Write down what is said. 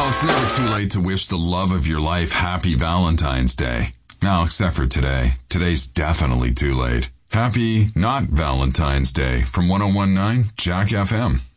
Well, it's never too late to wish the love of your life happy Valentine's Day. Now, except for today. Today's definitely too late. Happy not Valentine's Day from 1019 Jack FM.